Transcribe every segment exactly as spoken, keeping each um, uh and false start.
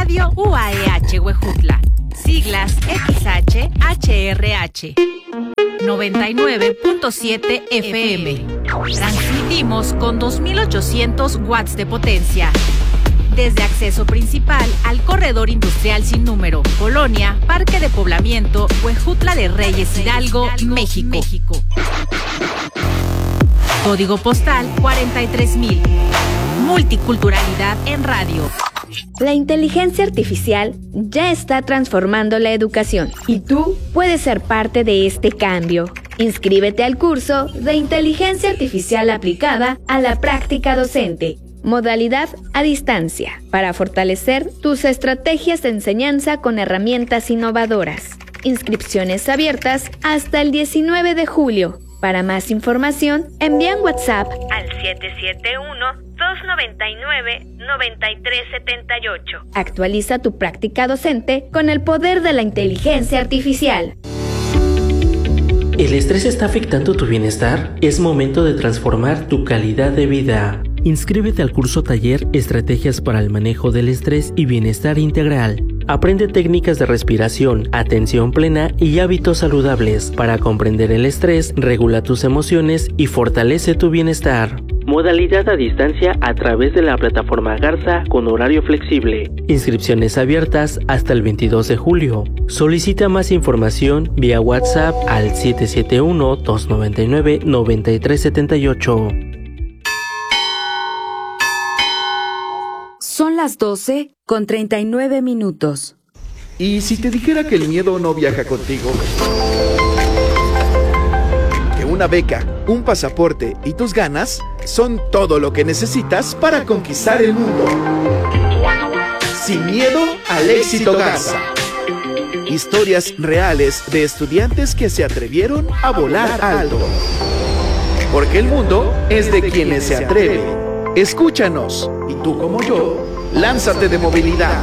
Radio U A E H Huejutla. Siglas X H H R H. noventa y nueve punto siete F M. Transmitimos con dos mil ochocientos watts de potencia. Desde acceso principal al corredor industrial sin número, Colonia, Parque de Poblamiento, Huejutla de Reyes, Hidalgo, México. México. Código postal cuarenta y tres mil. Multiculturalidad en radio. La inteligencia artificial ya está transformando la educación y tú puedes ser parte de este cambio. Inscríbete al curso de Inteligencia Artificial aplicada a la práctica docente. Modalidad a distancia, para fortalecer tus estrategias de enseñanza con herramientas innovadoras. Inscripciones abiertas hasta el diecinueve de julio. Para más información, envía un WhatsApp al siete siete uno, dos nueve nueve, nueve tres siete ocho. Actualiza tu práctica docente con el poder de la inteligencia artificial. ¿El estrés está afectando tu bienestar? Es momento de transformar tu calidad de vida. Inscríbete al curso taller Estrategias para el manejo del estrés y bienestar integral. Aprende técnicas de respiración, atención plena y hábitos saludables para comprender el estrés, regula tus emociones y fortalece tu bienestar. Modalidad a distancia a través de la plataforma Garza con horario flexible. Inscripciones abiertas hasta el veintidós de julio. Solicita más información vía WhatsApp al siete siete uno, dos nueve nueve, nueve tres siete ocho. Son las doce con treinta y nueve minutos. ¿Y si te dijera que el miedo no viaja contigo? Que una beca, un pasaporte y tus ganas son todo lo que necesitas para conquistar el mundo. Sin miedo al éxito Garza. Historias reales de estudiantes que se atrevieron a volar alto. Porque el mundo es de quienes se atreven. Escúchanos, y tú como yo, lánzate de movilidad.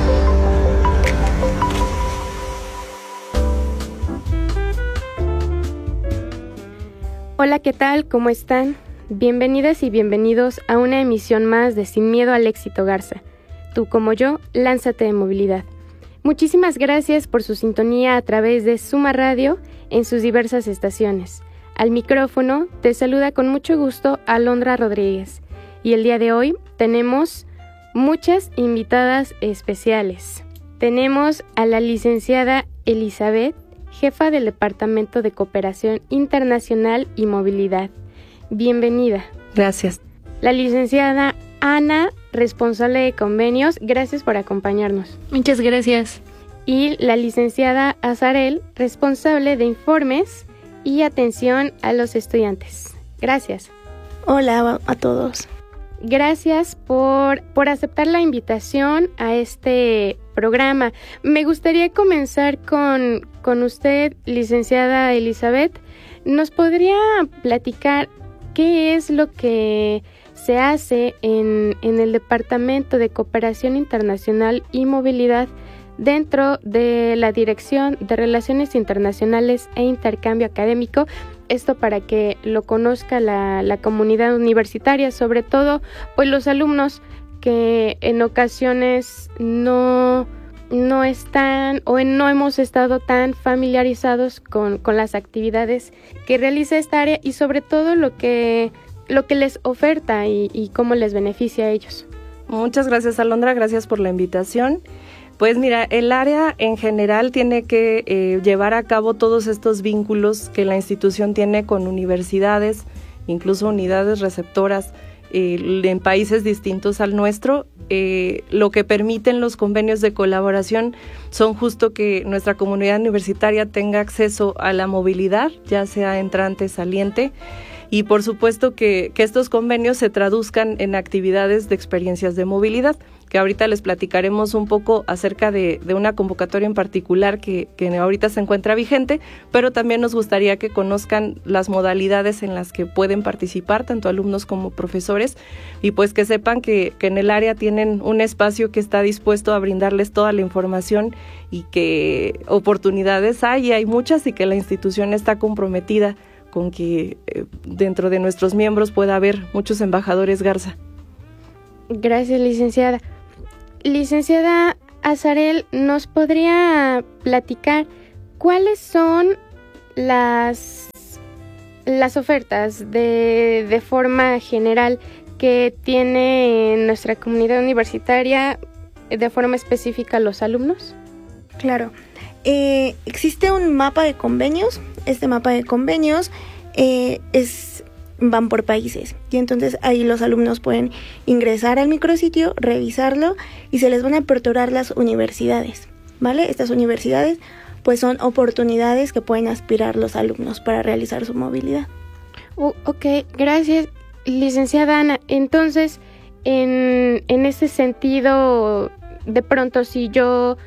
Hola, ¿qué tal? ¿Cómo están? Bienvenidas y bienvenidos a una emisión más de Sin Miedo al Éxito Garza. Tú como yo, lánzate de movilidad. Muchísimas gracias por su sintonía a través de Suma Radio en sus diversas estaciones. Al micrófono te saluda con mucho gusto Alondra Rodríguez. Y el día de hoy tenemos muchas invitadas especiales. Tenemos a la licenciada Elizabeth, jefa del Departamento de Cooperación Internacional y Movilidad. Bienvenida. Gracias. La licenciada Ana, responsable de convenios. Gracias por acompañarnos. Muchas gracias. Y la licenciada Azarel, responsable de informes y atención a los estudiantes. Gracias. Hola a todos. Gracias por, por aceptar la invitación a este programa. Me gustaría comenzar con, con usted, licenciada Elizabeth. ¿Nos podría platicar qué es lo que se hace en, en el Departamento de Cooperación Internacional y Movilidad dentro de la Dirección de Relaciones Internacionales e Intercambio Académico? Esto para que lo conozca la, la comunidad universitaria, sobre todo pues los alumnos que en ocasiones no, no están o no hemos estado tan familiarizados con, con las actividades que realiza esta área y sobre todo lo que, lo que les oferta y, y cómo les beneficia a ellos. Muchas gracias, Alondra, gracias por la invitación. Pues mira, el área en general tiene que eh, llevar a cabo todos estos vínculos que la institución tiene con universidades, incluso unidades receptoras eh, en países distintos al nuestro. Eh, lo que permiten los convenios de colaboración son justo que nuestra comunidad universitaria tenga acceso a la movilidad, ya sea entrante, saliente, y por supuesto que, que estos convenios se traduzcan en actividades de experiencias de movilidad, que ahorita les platicaremos un poco acerca de, de una convocatoria en particular que, que ahorita se encuentra vigente, pero también nos gustaría que conozcan las modalidades en las que pueden participar tanto alumnos como profesores y pues que sepan que, que en el área tienen un espacio que está dispuesto a brindarles toda la información y que oportunidades hay y hay muchas y que la institución está comprometida con que eh, dentro de nuestros miembros pueda haber muchos embajadores Garza. Gracias, licenciada. Licenciada Azarel, ¿nos podría platicar cuáles son las, las ofertas de, de forma general que tiene nuestra comunidad universitaria, de forma específica los alumnos? Claro. Eh, existe un mapa de convenios. Este mapa de convenios eh, es, van por países. Y entonces ahí los alumnos pueden ingresar al micrositio, revisarlo y se les van a aperturar las universidades, ¿vale? Estas universidades pues son oportunidades que pueden aspirar los alumnos para realizar su movilidad. Uh, ok, gracias, licenciada Ana. Entonces, en, en ese sentido, de pronto si yo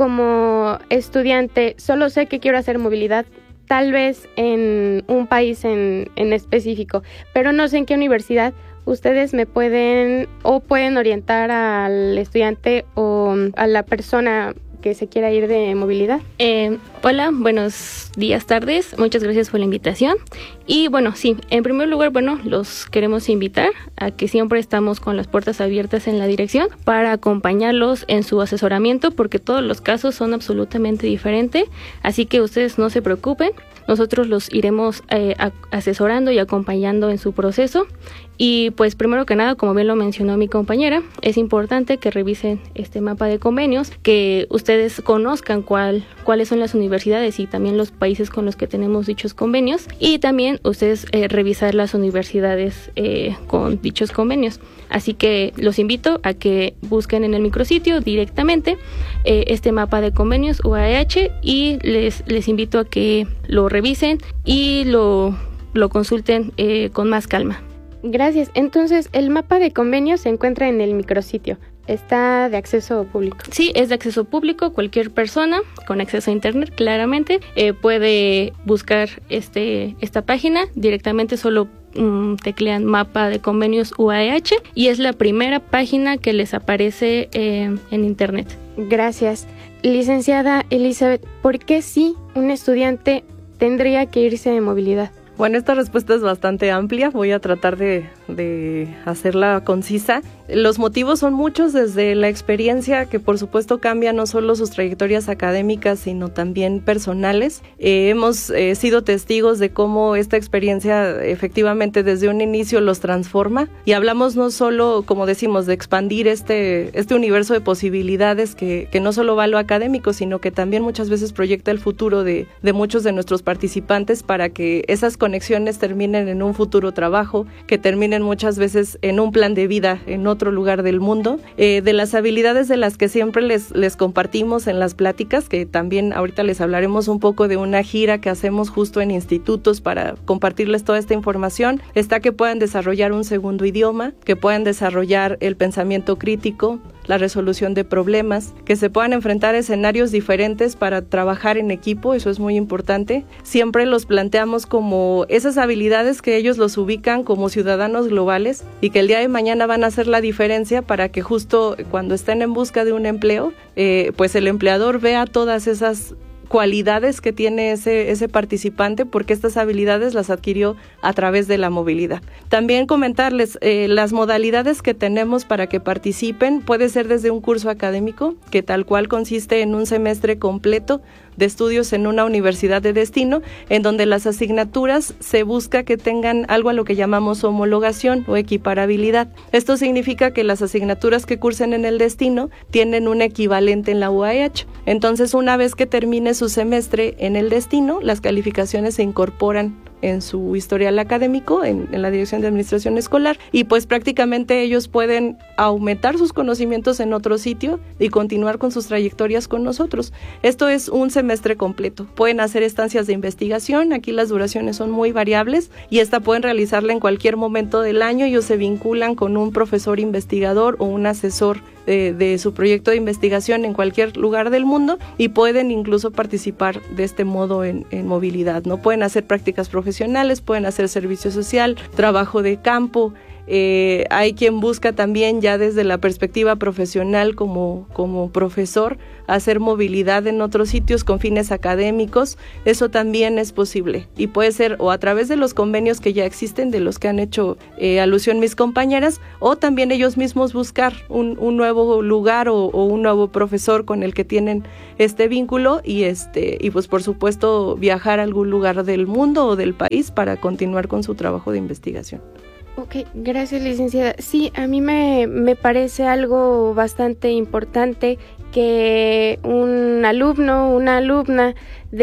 como estudiante solo sé que quiero hacer movilidad, tal vez en un país en, en específico, pero no sé en qué universidad, ustedes me pueden o pueden orientar al estudiante o a la persona que se quiera ir de movilidad. Eh, hola, buenos días, tardes. Muchas gracias por la invitación. Y bueno, sí, en primer lugar, bueno, los queremos invitar a que siempre estamos con las puertas abiertas en la dirección para acompañarlos en su asesoramiento, porque todos los casos son absolutamente diferentes. Así que ustedes no se preocupen. Nosotros los iremos eh, a- asesorando y acompañando en su proceso. Y pues primero que nada, como bien lo mencionó mi compañera, es importante que revisen este mapa de convenios, que ustedes conozcan cuál, cuáles son las universidades y también los países con los que tenemos dichos convenios, y también ustedes eh, revisar las universidades eh, con dichos convenios. Así que los invito a que busquen en el micrositio directamente eh, este mapa de convenios U A H y les, les invito a que lo revisen y lo, lo consulten eh, con más calma. Gracias. Entonces, el mapa de convenios se encuentra en el micrositio. Está de acceso público. Sí, es de acceso público. Cualquier persona con acceso a internet, claramente, eh, puede buscar este esta página directamente. Solo um, teclean mapa de convenios U A H y es la primera página que les aparece eh, en internet. Gracias. Licenciada Elizabeth, ¿por qué sí un estudiante tendría que irse de movilidad? Bueno, esta respuesta es bastante amplia, voy a tratar de, de hacerla concisa. Los motivos son muchos, desde la experiencia, que por supuesto cambia no solo sus trayectorias académicas, sino también personales. Eh, hemos eh, sido testigos de cómo esta experiencia efectivamente desde un inicio los transforma, y hablamos no solo, como decimos, de expandir este, este universo de posibilidades que, que no solo va a lo académico, sino que también muchas veces proyecta el futuro de, de muchos de nuestros participantes, para que esas conexiones terminen en un futuro trabajo, que terminen muchas veces en un plan de vida en otro lugar del mundo. Eh, de las habilidades de las que siempre les, les compartimos en las pláticas, que también ahorita les hablaremos un poco de una gira que hacemos justo en institutos para compartirles toda esta información, está que puedan desarrollar un segundo idioma, que puedan desarrollar el pensamiento crítico, la resolución de problemas, que se puedan enfrentar a escenarios diferentes para trabajar en equipo. Eso es muy importante. Siempre los planteamos como esas habilidades que ellos los ubican como ciudadanos globales y que el día de mañana van a hacer la diferencia, para que justo cuando estén en busca de un empleo, eh, pues el empleador vea todas esas cualidades que tiene ese, ese participante, porque estas habilidades las adquirió a través de la movilidad. También comentarles eh, las modalidades que tenemos para que participen. Puede ser desde un curso académico, que tal cual consiste en un semestre completo de estudios en una universidad de destino, en donde las asignaturas se busca que tengan algo a lo que llamamos homologación o equiparabilidad. Esto significa que las asignaturas que cursen en el destino tienen un equivalente en la U A H. Entonces, una vez que termine su semestre en el destino, las calificaciones se incorporan en su historial académico, en, en la Dirección de Administración Escolar, y pues prácticamente ellos pueden aumentar sus conocimientos en otro sitio y continuar con sus trayectorias con nosotros. Esto es un semestre completo. Pueden hacer estancias de investigación, aquí las duraciones son muy variables, y esta pueden realizarla en cualquier momento del año. Ellos se vinculan con un profesor investigador o un asesor de, de su proyecto de investigación en cualquier lugar del mundo, y pueden incluso participar de este modo en, en movilidad, ¿no? Pueden hacer prácticas profesionales, pueden hacer servicio social, trabajo de campo, Eh, hay quien busca también ya desde la perspectiva profesional como, como profesor hacer movilidad en otros sitios con fines académicos. Eso también es posible y puede ser o a través de los convenios que ya existen, de los que han hecho eh, alusión mis compañeras, o también ellos mismos buscar un, un nuevo lugar o, o un nuevo profesor con el que tienen este vínculo y, este, y pues por supuesto viajar a algún lugar del mundo o del país para continuar con su trabajo de investigación. Ok, gracias, licenciada. Sí, a mí me, me parece algo bastante importante que un alumno, una alumna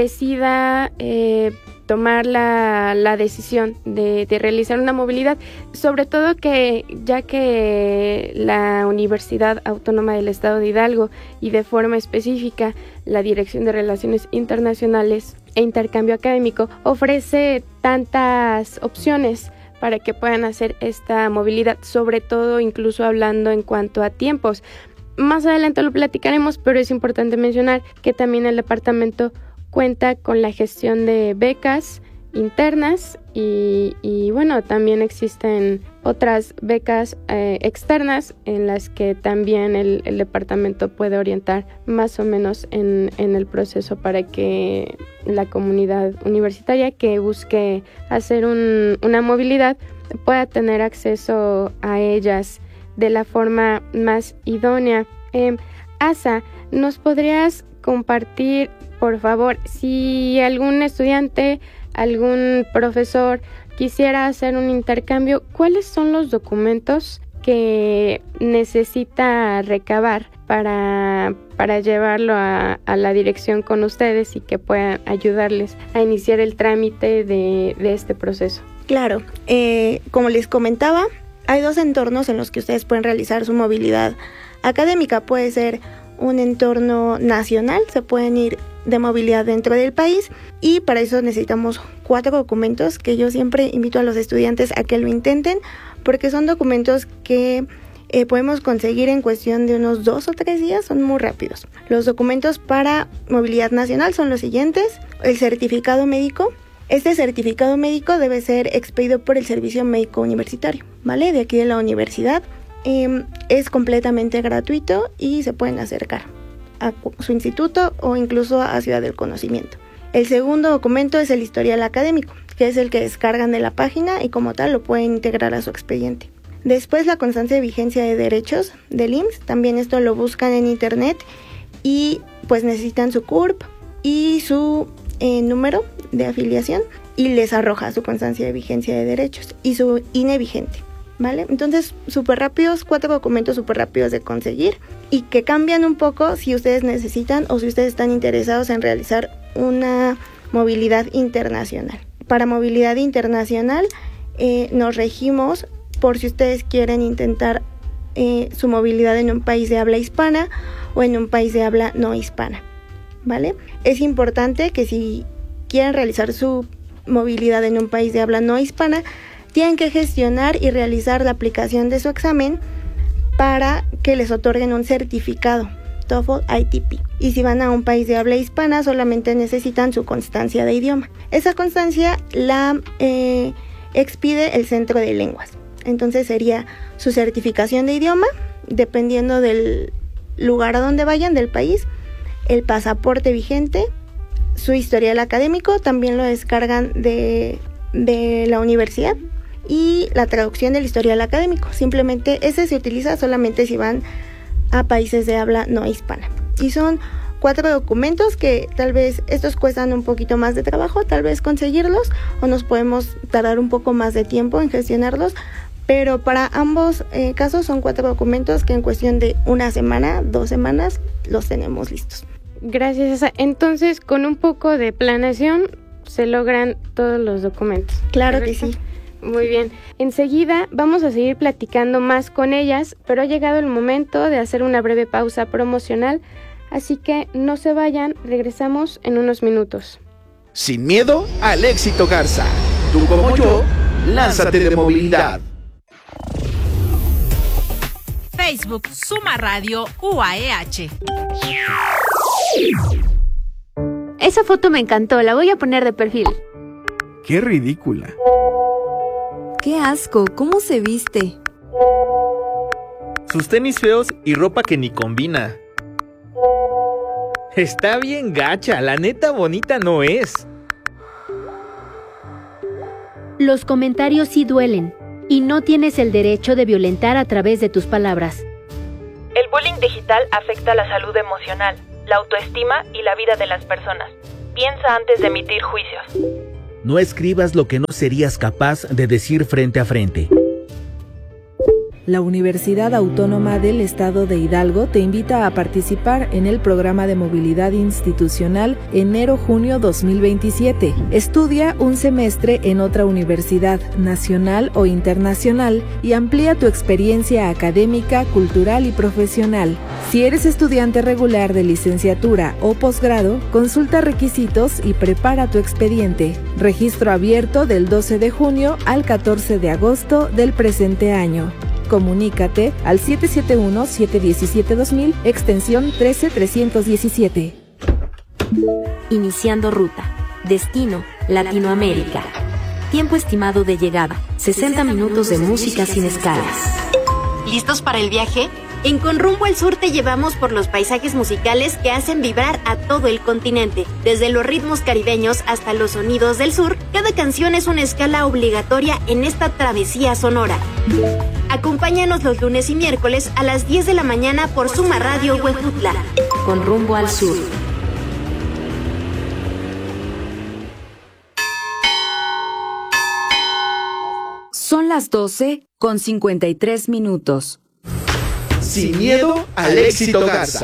decida eh, tomar la, la decisión de, de realizar una movilidad, sobre todo que ya que la Universidad Autónoma del Estado de Hidalgo y de forma específica la Dirección de Relaciones Internacionales e Intercambio Académico ofrece tantas opciones para que puedan hacer esta movilidad, sobre todo incluso hablando en cuanto a tiempos. Más adelante lo platicaremos, pero es importante mencionar que también el departamento cuenta con la gestión de becas internas y, y bueno, también existen otras becas eh, externas en las que también el, el departamento puede orientar más o menos en, en el proceso para que la comunidad universitaria que busque hacer un, una movilidad pueda tener acceso a ellas de la forma más idónea. Eh, Asa, ¿nos podrías compartir, por favor, si algún estudiante, algún profesor quisiera hacer un intercambio, cuáles son los documentos que necesita recabar para, para llevarlo a, a la dirección con ustedes y que puedan ayudarles a iniciar el trámite de, de este proceso? Claro, eh, como les comentaba, hay dos entornos en los que ustedes pueden realizar su movilidad académica. Puede ser un entorno nacional, se pueden ir de movilidad dentro del país y para eso necesitamos cuatro documentos que yo siempre invito a los estudiantes a que lo intenten porque son documentos que eh, podemos conseguir en cuestión de unos dos o tres días, son muy rápidos. Los documentos para movilidad nacional son los siguientes: el certificado médico. Este certificado médico debe ser expedido por el Servicio Médico Universitario, ¿vale? De aquí de la universidad. Eh, es completamente gratuito y se pueden acercar a su instituto o incluso a Ciudad del Conocimiento. El segundo documento es el historial académico, que es el que descargan de la página y como tal lo pueden integrar a su expediente. Después la constancia de vigencia de derechos del I M S S, también esto lo buscan en internet y pues necesitan su C U R P y su eh, número de afiliación y les arroja su constancia de vigencia de derechos y su I N E vigente. ¿Vale? Entonces, súper rápidos, cuatro documentos súper rápidos de conseguir y que cambian un poco si ustedes necesitan o si ustedes están interesados en realizar una movilidad internacional. Para movilidad internacional eh, nos regimos por si ustedes quieren intentar eh, su movilidad en un país de habla hispana o en un país de habla no hispana, ¿vale? Es importante que si quieren realizar su movilidad en un país de habla no hispana, tienen que gestionar y realizar la aplicación de su examen para que les otorguen un certificado TOEFL I T P. Y si van a un país de habla hispana, solamente necesitan su constancia de idioma. Esa constancia la eh, expide el Centro de Lenguas. Entonces sería su certificación de idioma, dependiendo del lugar a donde vayan, del país, el pasaporte vigente, su historial académico, también lo descargan de, de la universidad, y la traducción del historial académico. Simplemente ese se utiliza solamente si van a países de habla no hispana. Y son cuatro documentos que tal vez estos cuestan un poquito más de trabajo, tal vez conseguirlos, o nos podemos tardar un poco más de tiempo en gestionarlos, pero para ambos eh, casos son cuatro documentos que en cuestión de una semana, dos semanas, los tenemos listos. Gracias, Asa. Entonces, con un poco de planeación se logran todos los documentos. Claro, ¿correcto? que sí. Muy bien. Enseguida vamos a seguir platicando más con ellas, pero ha llegado el momento de hacer una breve pausa promocional, así que no se vayan, regresamos en unos minutos. Sin miedo al éxito, Garza. Tú como yo, lánzate de movilidad. Facebook Suma Radio U A E H. Esa foto me encantó, la voy a poner de perfil. ¡Qué ridícula! ¡Qué asco! ¿Cómo se viste? Sus tenis feos y ropa que ni combina. Está bien gacha, la neta bonita no es. Los comentarios sí duelen, y no tienes el derecho de violentar a través de tus palabras. El bullying digital afecta la salud emocional, la autoestima y la vida de las personas. Piensa antes de emitir juicios. No escribas lo que no serías capaz de decir frente a frente. La Universidad Autónoma del Estado de Hidalgo te invita a participar en el programa de movilidad institucional enero-junio dos mil veintisiete. Estudia un semestre en otra universidad, nacional o internacional, y amplía tu experiencia académica, cultural y profesional. Si eres estudiante regular de licenciatura o posgrado, consulta requisitos y prepara tu expediente. Registro abierto del doce de junio al catorce de agosto del presente año. Comunícate al siete siete uno, siete uno siete, dos mil, extensión trece mil trescientos diecisiete. Iniciando ruta. Destino, Latinoamérica. Tiempo estimado de llegada, sesenta minutos de música sin escalas. ¿Listos para el viaje? En Con Rumbo al Sur te llevamos por los paisajes musicales que hacen vibrar a todo el continente. Desde los ritmos caribeños hasta los sonidos del sur, cada canción es una escala obligatoria en esta travesía sonora. Acompáñanos los lunes y miércoles a las diez de la mañana por Suma Radio Huejutla. Con Rumbo al Sur. Son las doce con cincuenta y tres minutos. Sin miedo al éxito, Garza.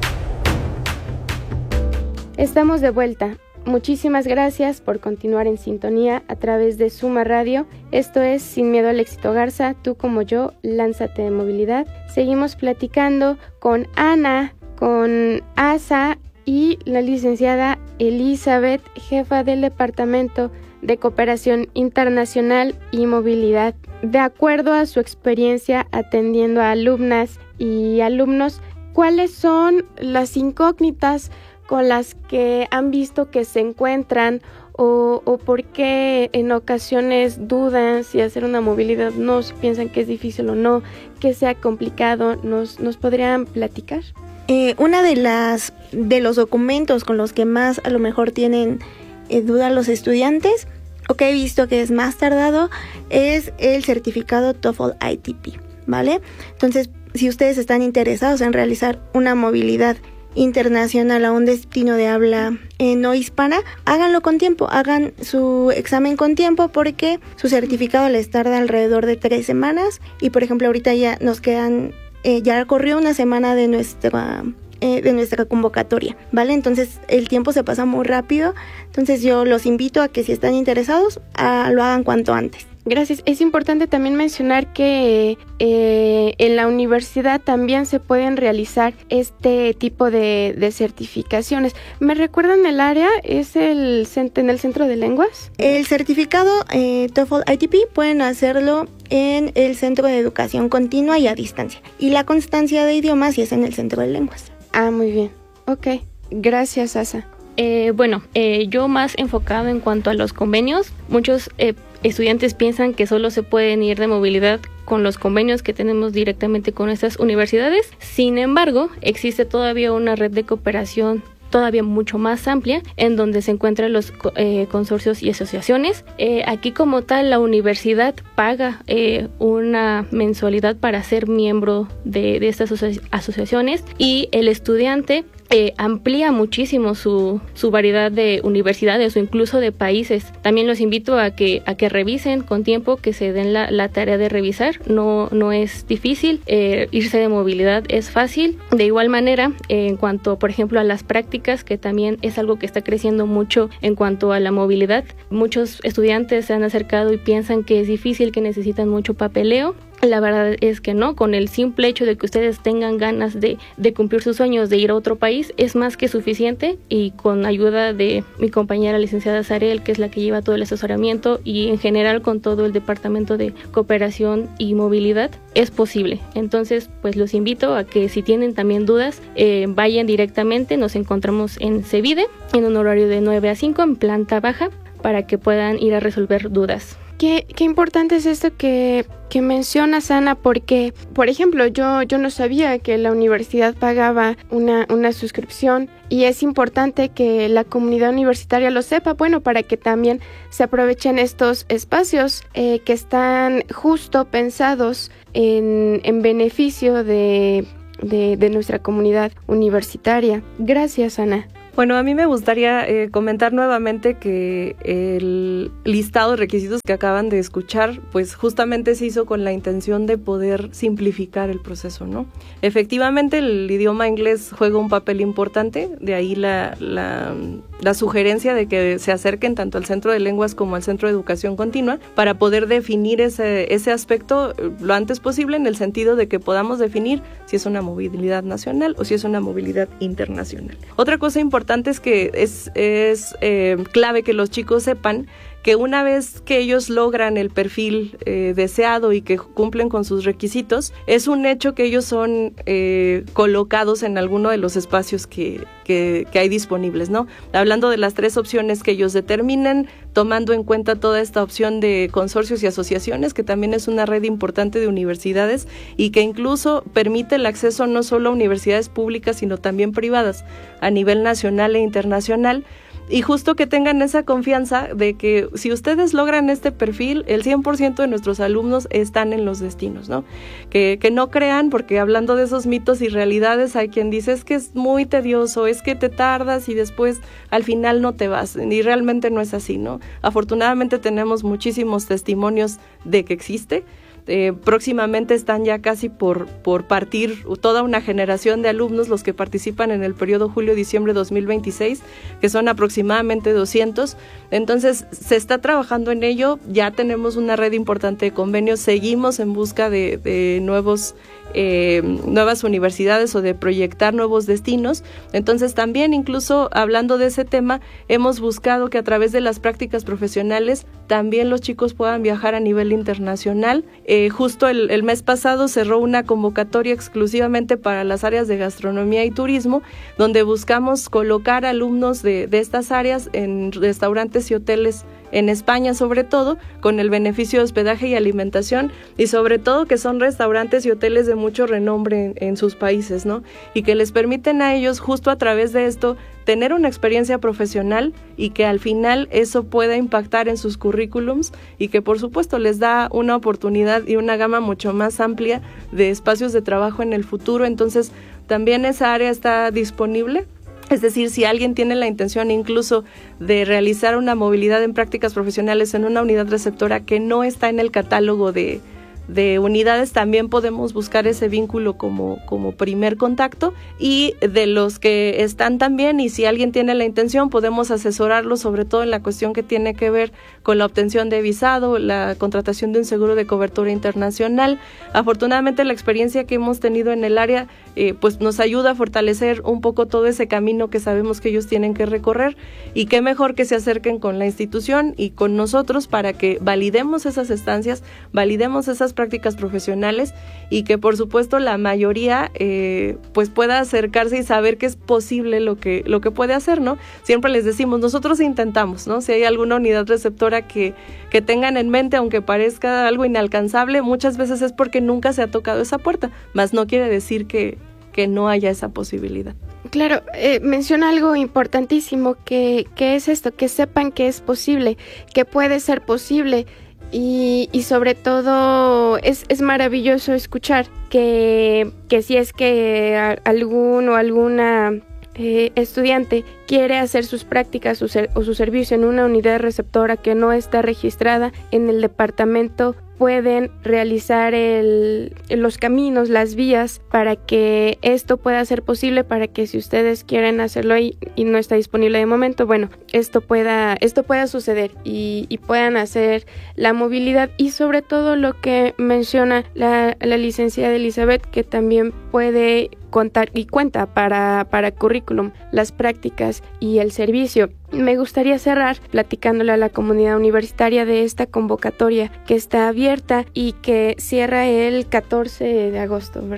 Estamos de vuelta. Muchísimas gracias por continuar en sintonía a través de Suma Radio. Esto es Sin Miedo al Éxito Garza, tú como yo, lánzate de movilidad. Seguimos platicando con Ana, con Asa y la licenciada Elizabeth, jefa del Departamento de Cooperación Internacional y Movilidad. De acuerdo a su experiencia atendiendo a alumnas y alumnos, ¿cuáles son las incógnitas con las que han visto que se encuentran o, o por qué en ocasiones dudan si hacer una movilidad no, si piensan que es difícil o no, que sea complicado? ¿Nos, nos podrían platicar? Eh, una de las de los documentos con los que más a lo mejor tienen eh, duda los estudiantes, o que he visto que es más tardado, es el certificado TOEFL I T P, ¿vale? Entonces, si ustedes están interesados en realizar una movilidad internacional a un destino de habla eh, no hispana, háganlo con tiempo, hagan su examen con tiempo, porque su certificado les tarda alrededor de tres semanas y, por ejemplo, ahorita ya nos quedan, eh, ya corrió una semana de nuestra eh, de nuestra convocatoria, ¿vale? Entonces el tiempo se pasa muy rápido, entonces yo los invito a que si están interesados, a, lo hagan cuanto antes. Gracias. Es importante también mencionar que eh, en la universidad también se pueden realizar este tipo de, de certificaciones. ¿Me recuerdan el área? ¿Es el en el Centro de Lenguas? El certificado eh, TOEFL I T P pueden hacerlo en el Centro de Educación Continua y a Distancia. Y la constancia de idiomas sí es en el Centro de Lenguas. Ah, muy bien. Ok. Gracias, Asa. Eh, bueno, eh, yo más enfocado en cuanto a los convenios. Muchos eh, estudiantes piensan que solo se pueden ir de movilidad con los convenios que tenemos directamente con estas universidades. Sin embargo, existe todavía una red de cooperación todavía mucho más amplia, en donde se encuentran los eh, consorcios y asociaciones. Eh, aquí como tal, la universidad paga eh, una mensualidad para ser miembro de, de estas aso- asociaciones y el estudiante Eh, amplía muchísimo su, su variedad de universidades o incluso de países. También los invito a que, a que revisen con tiempo, que se den la, la tarea de revisar. No, no es difícil, eh, irse de movilidad es fácil. De igual manera, eh, en cuanto, por ejemplo, a las prácticas, que también es algo que está creciendo mucho en cuanto a la movilidad. Muchos estudiantes se han acercado y piensan que es difícil, que necesitan mucho papeleo. La verdad es que no, con el simple hecho de que ustedes tengan ganas de, de cumplir sus sueños, de ir a otro país, es más que suficiente, y con ayuda de mi compañera licenciada Sarel, que es la que lleva todo el asesoramiento, y en general con todo el Departamento de Cooperación y Movilidad, es posible. Entonces, pues los invito a que si tienen también dudas, eh, vayan directamente. Nos encontramos en Cevide, en un horario de nueve a cinco, en planta baja, para que puedan ir a resolver dudas. Qué, qué importante es esto que, que mencionas, Ana, porque, por ejemplo, yo, yo no sabía que la universidad pagaba una, una suscripción y es importante que la comunidad universitaria lo sepa, bueno, para que también se aprovechen estos espacios eh, que están justo pensados en, en beneficio de, de, de nuestra comunidad universitaria. Gracias, Ana. Bueno, a mí me gustaría eh, comentar nuevamente que el listado de requisitos que acaban de escuchar, pues justamente se hizo con la intención de poder simplificar el proceso, ¿no? Efectivamente, el idioma inglés juega un papel importante, de ahí la, la, la sugerencia de que se acerquen tanto al Centro de Lenguas como al Centro de Educación Continua para poder definir ese, ese aspecto lo antes posible, en el sentido de que podamos definir si es una movilidad nacional o si es una movilidad internacional. Otra cosa importante es que es, es eh, clave que los chicos sepan que una vez que ellos logran el perfil eh, deseado y que cumplen con sus requisitos, es un hecho que ellos son eh, colocados en alguno de los espacios que, que, que hay disponibles, ¿no? Hablando de las tres opciones que ellos determinen, tomando en cuenta toda esta opción de consorcios y asociaciones, que también es una red importante de universidades y que incluso permite el acceso no solo a universidades públicas, sino también privadas a nivel nacional e internacional. Y justo que tengan esa confianza de que si ustedes logran este perfil, el cien por ciento de nuestros alumnos están en los destinos, ¿no? Que, que no crean, porque hablando de esos mitos y realidades, hay quien dice es que es muy tedioso, es que te tardas y después al final no te vas. Y realmente no es así, ¿no? Afortunadamente tenemos muchísimos testimonios de que existe. Eh, próximamente están ya casi por, por partir toda una generación de alumnos los que participan en el periodo julio-diciembre dos mil veintiséis, que son aproximadamente doscientos. Entonces se está trabajando en ello, ya tenemos una red importante de convenios, seguimos en busca de, de nuevos eh, nuevas universidades o de proyectar nuevos destinos. Entonces también, incluso hablando de ese tema, hemos buscado que a través de las prácticas profesionales también los chicos puedan viajar a nivel internacional. Eh, justo el, el mes pasado cerró una convocatoria exclusivamente para las áreas de gastronomía y turismo, donde buscamos colocar alumnos de, de estas áreas en restaurantes y hoteles en España, sobre todo, con el beneficio de hospedaje y alimentación, y sobre todo que son restaurantes y hoteles de mucho renombre en, en sus países, ¿no? Y que les permiten a ellos, justo a través de esto, tener una experiencia profesional y que al final eso pueda impactar en sus currículums y que por supuesto les da una oportunidad y una gama mucho más amplia de espacios de trabajo en el futuro. Entonces también esa área está disponible. Es decir, si alguien tiene la intención incluso de realizar una movilidad en prácticas profesionales en una unidad receptora que no está en el catálogo de, de unidades, también podemos buscar ese vínculo como, como primer contacto, y de los que están también, y si alguien tiene la intención, podemos asesorarlo sobre todo en la cuestión que tiene que ver con la obtención de visado, la contratación de un seguro de cobertura internacional. Afortunadamente la experiencia que hemos tenido en el área eh, pues nos ayuda a fortalecer un poco todo ese camino que sabemos que ellos tienen que recorrer, y qué mejor que se acerquen con la institución y con nosotros para que validemos esas estancias, validemos esas prácticas profesionales, y que por supuesto la mayoría eh, pues pueda acercarse y saber que es posible lo que, lo que puede hacer, ¿no? Siempre les decimos, nosotros intentamos, ¿no? Si hay alguna unidad receptora que, que tengan en mente, aunque parezca algo inalcanzable, muchas veces es porque nunca se ha tocado esa puerta, mas no quiere decir que, que no haya esa posibilidad. Claro, eh, menciona algo importantísimo, que, que es esto, que sepan que es posible, que puede ser posible. Y, y sobre todo es, es maravilloso escuchar que, que si es que a, algún o alguna eh, estudiante quiere hacer sus prácticas o, ser, o su servicio en una unidad receptora que no está registrada en el departamento, pueden realizar el, los caminos, las vías para que esto pueda ser posible, para que si ustedes quieren hacerlo ahí y no está disponible de momento, bueno, esto pueda, esto pueda suceder y, y puedan hacer la movilidad. Y sobre todo lo que menciona la, la licenciada Elizabeth, que también puede contar y cuenta para, para currículum, las prácticas y el servicio. Me gustaría cerrar platicándole a la comunidad universitaria de esta convocatoria que está abierta y que cierra el catorce de agosto, ¿verdad?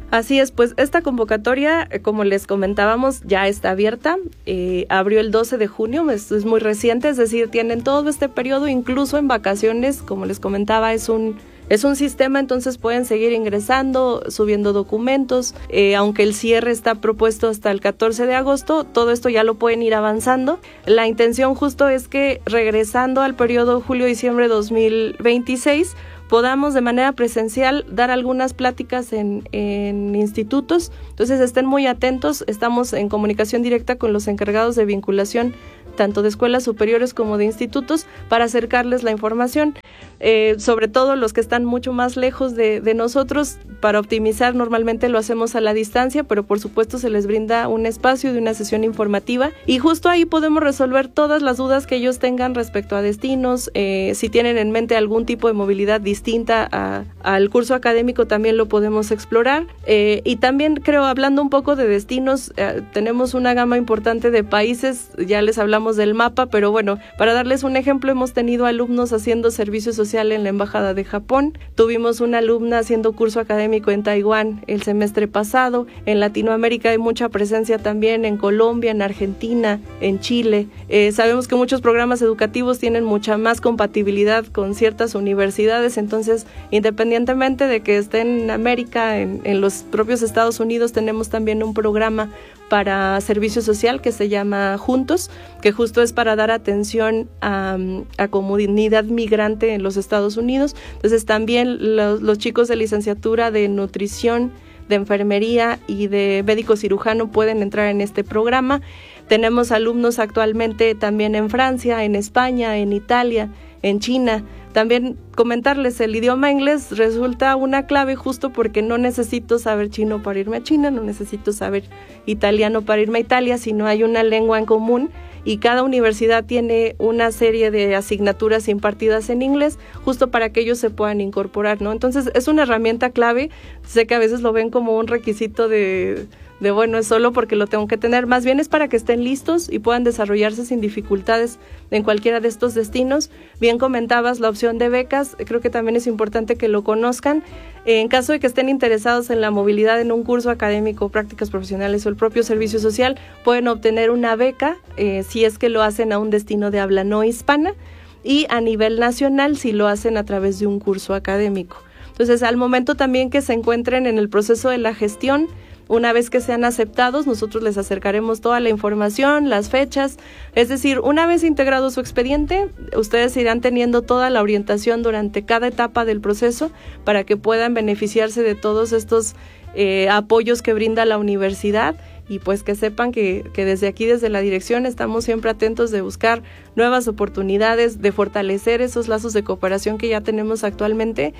Así es, pues esta convocatoria, como les comentábamos, ya está abierta, eh, abrió el doce de junio, es, es muy reciente, es decir, tienen todo este periodo, incluso en vacaciones, como les comentaba, es un... Es un sistema, entonces pueden seguir ingresando, subiendo documentos, eh, aunque el cierre está propuesto hasta el catorce de agosto, todo esto ya lo pueden ir avanzando. La intención justo es que regresando al periodo julio-diciembre dos mil veintiséis, podamos de manera presencial dar algunas pláticas en, en institutos, entonces estén muy atentos, estamos en comunicación directa con los encargados de vinculación tanto de escuelas superiores como de institutos, para acercarles la información, eh, sobre todo los que están mucho más lejos de, de nosotros. Para optimizar normalmente lo hacemos a la distancia, pero por supuesto se les brinda un espacio de una sesión informativa y justo ahí podemos resolver todas las dudas que ellos tengan respecto a destinos, eh, si tienen en mente algún tipo de movilidad distinta a, al curso académico también lo podemos explorar, eh, y también creo, hablando un poco de destinos, eh, tenemos una gama importante de países, ya les hablamos del mapa, pero bueno, para darles un ejemplo, hemos tenido alumnos haciendo servicio social en la Embajada de Japón, tuvimos una alumna haciendo curso académico en Taiwán el semestre pasado, en Latinoamérica hay mucha presencia también, en Colombia, en Argentina, en Chile, eh, sabemos que muchos programas educativos tienen mucha más compatibilidad con ciertas universidades, entonces independientemente de que estén en América, en, en los propios Estados Unidos, tenemos también un programa para servicio social que se llama Juntos, que justo es para dar atención a, a comunidad migrante en los Estados Unidos. Entonces también los, los chicos de licenciatura de nutrición, de enfermería y de médico cirujano pueden entrar en este programa. Tenemos alumnos actualmente también en Francia, en España, en Italia, en China. También comentarles, el idioma inglés resulta una clave justo porque no necesito saber chino para irme a China, no necesito saber italiano para irme a Italia, sino hay una lengua en común y cada universidad tiene una serie de asignaturas impartidas en inglés justo para que ellos se puedan incorporar, ¿no? Entonces es una herramienta clave, sé que a veces lo ven como un requisito de... de bueno, es solo porque lo tengo que tener, más bien es para que estén listos y puedan desarrollarse sin dificultades en cualquiera de estos destinos. Bien comentabas la opción de becas, creo que también es importante que lo conozcan. En caso de que estén interesados en la movilidad en un curso académico, prácticas profesionales o el propio servicio social, pueden obtener una beca eh, si es que lo hacen a un destino de habla no hispana y a nivel nacional si lo hacen a través de un curso académico. Entonces, al momento también que se encuentren en el proceso de la gestión, una vez que sean aceptados, nosotros les acercaremos toda la información, las fechas, es decir, una vez integrado su expediente, ustedes irán teniendo toda la orientación durante cada etapa del proceso para que puedan beneficiarse de todos estos eh, apoyos que brinda la universidad y pues que sepan que, que desde aquí, desde la dirección, estamos siempre atentos de buscar nuevas oportunidades, de fortalecer esos lazos de cooperación que ya tenemos actualmente.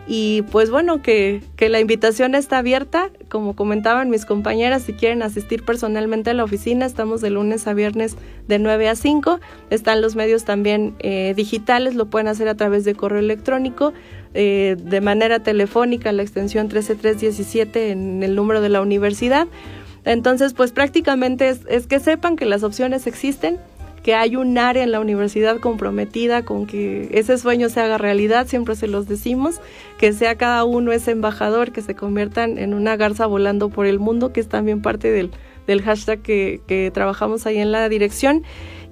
Y pues bueno, que, que la invitación está abierta, como comentaban mis compañeras, si quieren asistir personalmente a la oficina, estamos de lunes a viernes de nueve a cinco, están los medios también eh, digitales, lo pueden hacer a través de correo electrónico, eh, de manera telefónica, la extensión trece mil trescientos diecisiete en el número de la universidad. Entonces, pues prácticamente es, es que sepan que las opciones existen, que hay un área en la universidad comprometida con que ese sueño se haga realidad, siempre se los decimos, que sea cada uno ese embajador, que se conviertan en una garza volando por el mundo, que es también parte del, del hashtag que, que trabajamos ahí en la dirección.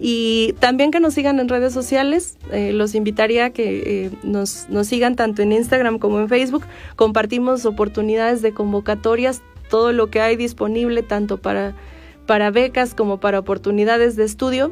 Y también que nos sigan en redes sociales, eh, los invitaría a que eh, nos, nos sigan tanto en Instagram como en Facebook, compartimos oportunidades de convocatorias, todo lo que hay disponible tanto para, para becas como para oportunidades de estudio.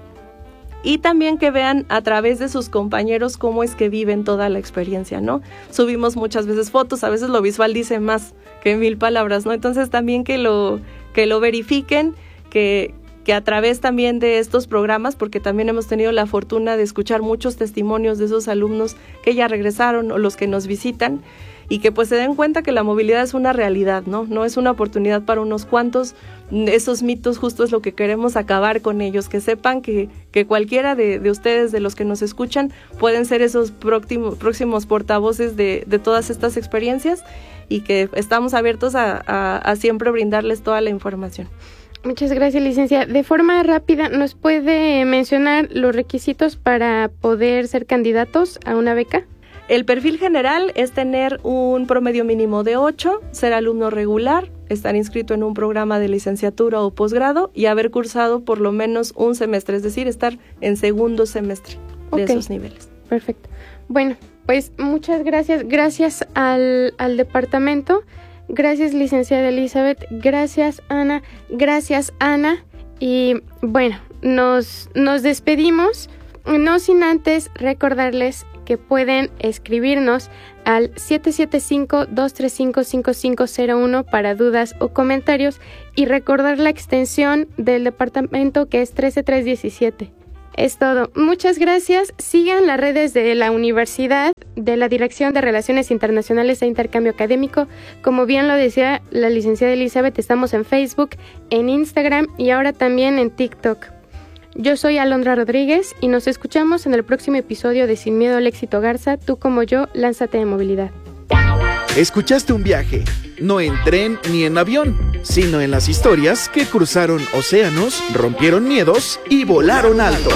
Y también que vean a través de sus compañeros cómo es que viven toda la experiencia, ¿no? Subimos muchas veces fotos, a veces lo visual dice más que mil palabras, ¿no? Entonces también que lo, que lo verifiquen, que, que a través también de estos programas, porque también hemos tenido la fortuna de escuchar muchos testimonios de esos alumnos que ya regresaron o los que nos visitan, y que pues se den cuenta que la movilidad es una realidad, ¿no? No es una oportunidad para unos cuantos. Esos mitos justo es lo que queremos acabar con ellos, que sepan que, que cualquiera de, de ustedes, de los que nos escuchan, pueden ser esos próximos, próximos portavoces de, de todas estas experiencias y que estamos abiertos a, a, a siempre brindarles toda la información. Muchas gracias, licencia. De forma rápida, ¿nos puede mencionar los requisitos para poder ser candidatos a una beca? El perfil general es tener un promedio mínimo de ocho, ser alumno regular, estar inscrito en un programa de licenciatura o posgrado y haber cursado por lo menos un semestre, es decir, estar en segundo semestre de Ok. esos niveles. Perfecto. Bueno, pues muchas gracias. Gracias al, al departamento. Gracias, licenciada Elizabeth. Gracias, Ana. Gracias, Ana. Y bueno, nos, nos despedimos, no sin antes recordarles que pueden escribirnos al siete siete cinco, dos tres cinco, cinco cinco cero uno para dudas o comentarios y recordar la extensión del departamento que es trece tres diecisiete. Es todo. Muchas gracias. Sigan las redes de la universidad, de la Dirección de Relaciones Internacionales e Intercambio Académico. Como bien lo decía la licenciada Elizabeth, estamos en Facebook, en Instagram y ahora también en TikTok. Yo soy Alondra Rodríguez y nos escuchamos en el próximo episodio de Sin Miedo al Éxito Garza. Tú como yo, lánzate de movilidad. Escuchaste un viaje, no en tren ni en avión, sino en las historias que cruzaron océanos, rompieron miedos y volaron alto.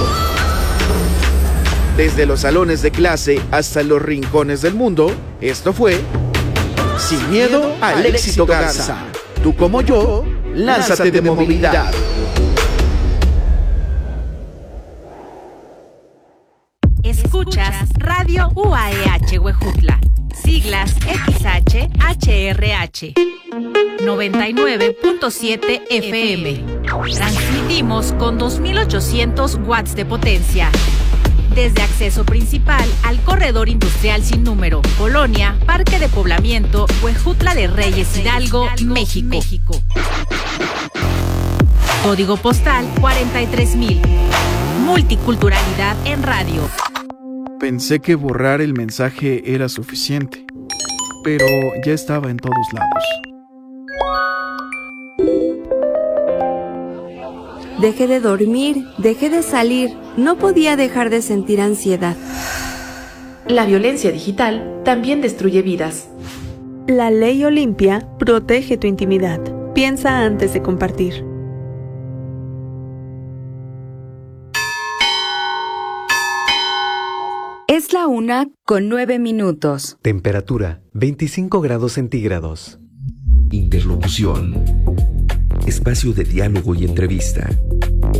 Desde los salones de clase hasta los rincones del mundo, esto fue Sin Miedo al Éxito Garza. Tú como yo, lánzate de movilidad. Escuchas Radio U A E H Huejutla, siglas X H H R H, noventa y nueve punto siete F M. Transmitimos con dos mil ochocientos watts de potencia. Desde acceso principal al corredor industrial sin número, Colonia, Parque de Poblamiento, Huejutla de Reyes Hidalgo, México. Código postal cuarenta y tres mil. Multiculturalidad en radio. Pensé que borrar el mensaje era suficiente, pero ya estaba en todos lados. Dejé de dormir, dejé de salir, no podía dejar de sentir ansiedad. La violencia digital también destruye vidas. La ley Olimpia protege tu intimidad. Piensa antes de compartir. Es la una con nueve minutos. Temperatura veinticinco grados centígrados. Interlocución. Espacio de diálogo y entrevista.